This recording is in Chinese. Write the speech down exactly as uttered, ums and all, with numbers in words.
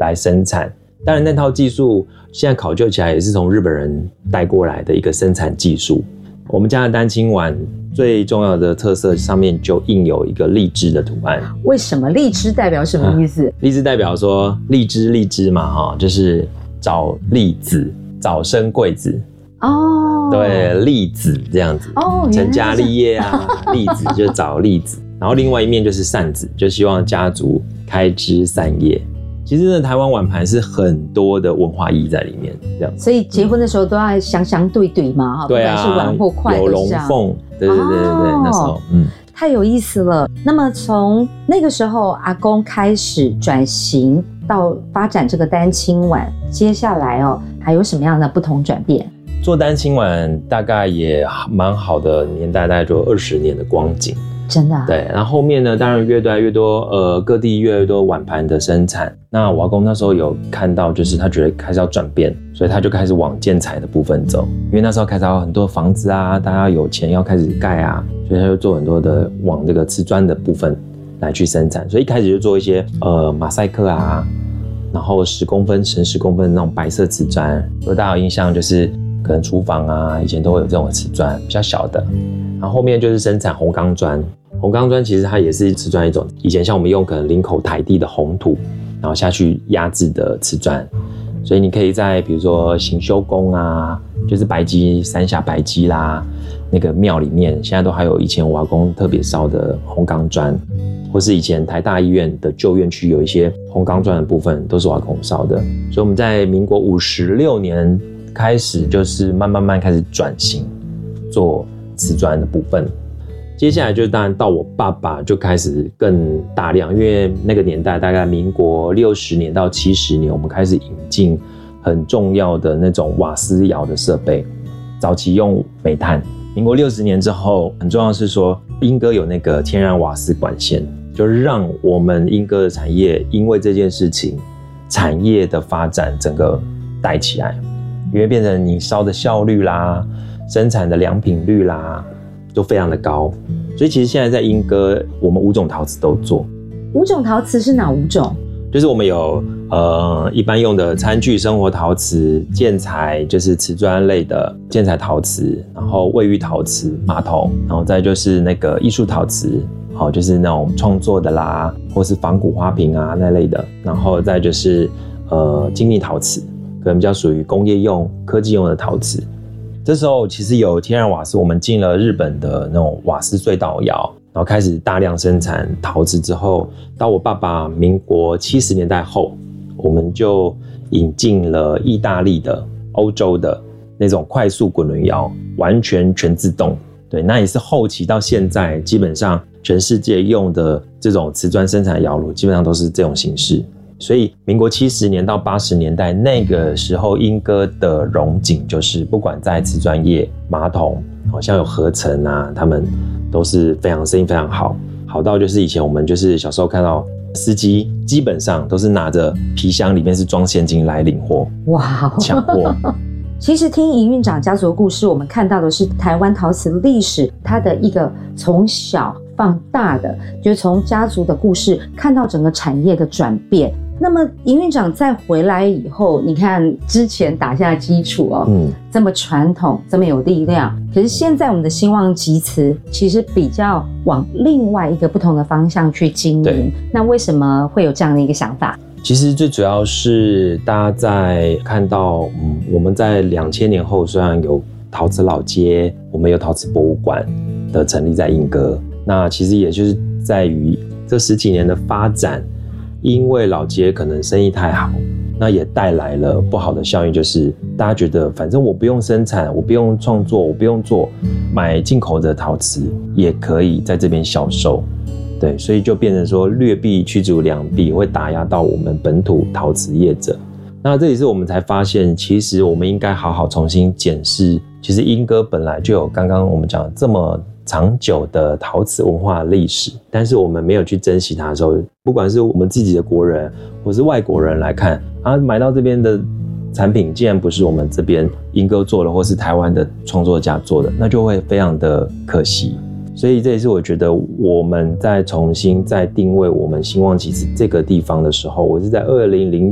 来生产。当然那套技术现在考究起来也是从日本人带过来的一个生产技术。我们家的单亲碗最重要的特色上面就印有一个荔枝的图案。 为什么荔枝代表什么意思？ 啊、荔枝代表说荔枝荔枝嘛，哈，就是早立子，早生贵子。哦，对，立子这样子，哦，成家立业啊，立子就早立子。然后另外一面就是扇子，就希望家族开枝散叶。其实呢，台湾碗盘是很多的文化意义在里面，这样子。 所以结婚的时候都要相相对对嘛，哈、嗯， 对啊， 不管是碗或筷有龙凤，对对对对对，哦、那时候，嗯， 太有意思了。那么从那个时候，阿公开始转型到发展这个单亲碗，接下来哦，还有什么样的不同转变？ 做单亲碗大概也蛮好的年代，大概就二十年的光景。 真的、啊、 对，然后后面呢，当然越来越多，呃，各地越来越多碗盘的生产。那我阿公那时候有看到，就是他觉得开始要转变，所以他就开始往建材的部分走。因为那时候开始有很多房子啊，大家有钱要开始盖啊，所以他就做很多的往这个瓷砖的部分来去生产。所以一开始就做一些呃马赛克啊，然后十公分乘十公分的那种白色瓷砖。如果大家有印象，就是可能厨房啊，以前都会有这种瓷砖，比较小的。然后后面就是生产红钢砖。红钢砖其实它也是瓷砖一种，以前像我们用可能林口台地的红土，然后下去压制的瓷砖，所以你可以在比如说行修宫啊，就是白鸡三峡白鸡啦，那个庙里面，现在都还有以前我阿公特别烧的红钢砖，或是以前台大医院的旧院区有一些红钢砖的部分，都是我阿公烧的。所以我们在民国五十六年开始，就是慢慢慢开始转型做瓷砖的部分。接下来就当然到我爸爸就开始更大量，因为那个年代大概民国六十年到七十年，我们开始引进很重要的那种瓦斯窑的设备，早期用煤炭。民国六十年之后，很重要的是说莺歌有那个天然瓦斯管线，就是让我们莺歌的产业因为这件事情，产业的发展整个带起来，因为变成你烧的效率啦，生产的良品率啦，都非常的高。所以其实现在在莺歌，我们五种陶瓷都做。 五种陶瓷是哪五种？ 就是我们有呃一般用的餐具生活陶瓷，建材就是瓷砖类的建材陶瓷，然后卫浴陶瓷马桶，然后再就是那个艺术陶瓷，好、哦、就是那种创作的啦，或是仿古花瓶啊那类的，然后再就是呃精密陶瓷，可能比较属于工业用、科技用的陶瓷。这时候其实有天然瓦斯，我们进了日本的那种瓦斯隧道窑，然后开始大量生产陶瓷之后，到我爸爸民国七十年代后，我们就引进了意大利的、欧洲的那种快速滚轮窑，完全全自动。对，那也是后期到现在，基本上全世界用的这种瓷砖生产窑炉，基本上都是这种形式。所以民国七十年到八十年代那个时候，莺歌的荣景就是不管在瓷砖业、马桶，好像有合成啊，他们都是非常生意非常好，好到就是以前我们就是小时候看到司机基本上都是拿着皮箱，里面是装现金来领货，哇，抢货。 其实听营运长家族的故事，我们看到的是台湾陶瓷历史它的一个从小放大的，就是从家族的故事看到整个产业的转变。那么营运长再回来以后，你看之前打下基础哦，嗯，这么传统，这么有力量，可是现在我们的兴旺集瓷其实比较往另外一个不同的方向去经营。那为什么会有这样的一个想法？ 其实最主要是大家在看到，嗯，我们在两千年后虽然有陶瓷老街，我们有陶瓷博物馆的成立在莺歌，那其实也就是在于这十几年的发展。因为老街可能生意太好，那也带来了不好的效应，就是大家觉得反正我不用生产，我不用创作，我不用做，买进口的陶瓷也可以在这边销售，对，所以就变成说劣币驱逐良币，会打压到我们本土陶瓷业者。那这也是我们才发现，其实我们应该好好重新检视，其实莺歌本来就有刚刚我们讲这么长久的陶瓷文化历史，但是我们没有去珍惜它的时候，不管是我们自己的国人或是外国人来看啊，买到这边的产品既然不是我们这边莺歌做的，或是台湾的创作家做的，那就会非常的可惜。所以这也是我觉得我们在重新再定位我们兴旺集瓷这个地方的时候，我是在二零零